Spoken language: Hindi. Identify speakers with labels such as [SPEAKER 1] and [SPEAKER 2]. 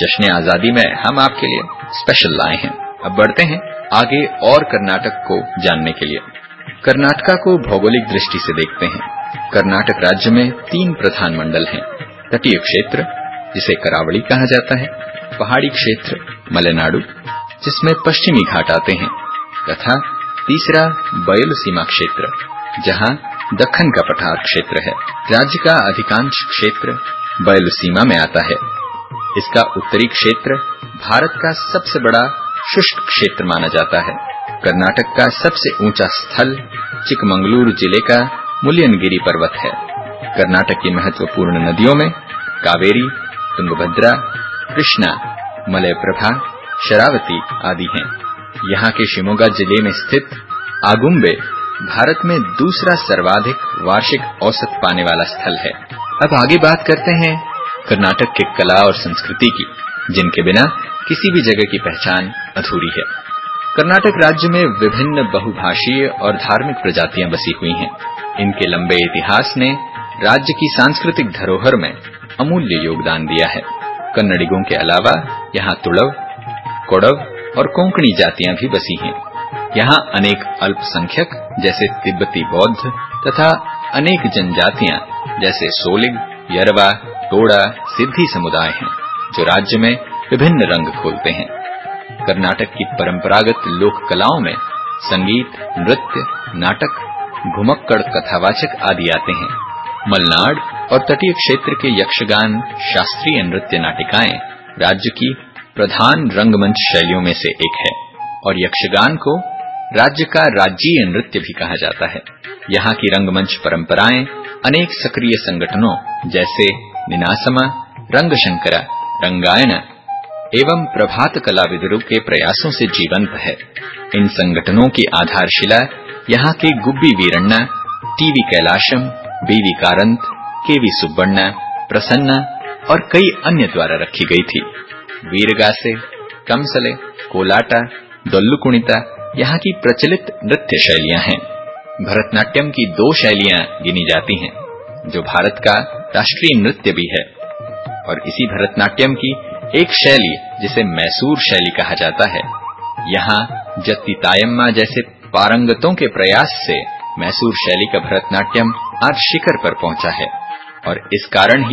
[SPEAKER 1] जश्न आजादी में हम आपके लिए स्पेशल लाए हैं। अब बढ़ते हैं आगे और कर्नाटक को जानने के लिए। कर्नाटका को भौगोलिक दृष्टि से देखते हैं। कर्नाटक राज्य में 3 प्रधान मंडल हैं। तटीय क्षेत्र जिसे करावली कहा जाता है, पहाड़ी क्षेत्र मलेनाडु जिसमें पश्चिमी घाट आते हैं, तथा तीसरा बयलु सीमा क्षेत्र जहां दक्कन का पठार क्षेत्र है। राज्य का अधिकांश क्षेत्र बयलु सीमा में आता है। इसका उत्तरी क्षेत्र भारत का सबसे बड़ा शुष्क क्षेत्र माना जाता है। कर्नाटक का सबसे ऊंचा स्थल चिकमंगलुरु जिले का मुल्यनगिरी पर्वत है। कर्नाटक की महत्वपूर्ण नदियों में कावेरी, तुंगभद्रा, कृष्णा, मलयप्रभा, शरावती आदि हैं। यहाँ के शिमोगा जिले में स्थित आगुम्बे भारत में दूसरा सर्वाधिक वार्षिक औसत पाने वाला स्थल है। अब आगे बात करते हैं कर्नाटक के कला और संस्कृति की, जिनके बिना किसी भी जगह की पहचान अधूरी है। कर्नाटक राज्य में विभिन्न बहुभाषीय और धार्मिक प्रजातियां बसी हुई हैं। इनके लंबे इतिहास ने राज्य की सांस्कृतिक धरोहर में अमूल्य योगदान दिया है। कन्नडिगों के अलावा यहाँ तुड़व, कोडव और कोंकणी जातियां भी बसी हैं। यहाँ अनेक अल्पसंख्यक जैसे तिब्बती बौद्ध तथा अनेक जनजातियां जैसे सोलिग, यरवा, टोडा, सिद्धि समुदाय हैं, जो राज्य में विभिन्न रंग खोलते हैं। कर्नाटक की परंपरागत लोक कलाओं में संगीत, नृत्य, नाटक, घुमक्कड़, कथावाचक आदि आते हैं। मलनाड और तटीय क्षेत्र के यक्षगान, शास्त्रीय नृत्य नाटिकाएं राज्य की प्रधान रंगमंच शैलियों में से एक है और यक्षगान को राज्य का राज्यीय नृत्य भी कहा जाता है। यहाँ की रंगमंच परंपराएं अनेक सक्रिय संगठनों जैसे निनासमा, रंगशंकरा, रंगायना एवं प्रभात कलाविदों के प्रयासों से जीवंत है। इन संगठनों की आधारशिला यहाँ के गुब्बी वीरण्णा, टीवी कैलाशम, बीवी कारंत, केवी सुब्बण्णा, प्रसन्ना और कई अन्य द्वारा रखी गई थी। वीरगासे, कमसले, कोलाटा, डोल्लू कुणिता यहाँ की प्रचलित नृत्य शैलियां हैं। भरतनाट्यम की 2 शैलियां गिनी जाती हैं, जो भारत का राष्ट्रीय नृत्य भी है, और इसी भरतनाट्यम की एक शैली जिसे मैसूर शैली कहा जाता है। यहाँ जत्ती तायम्मा जैसे पारंगतों के प्रयास से मैसूर शैली का भरतनाट्यम आज शिखर पर पहुंचा है और इस कारण ही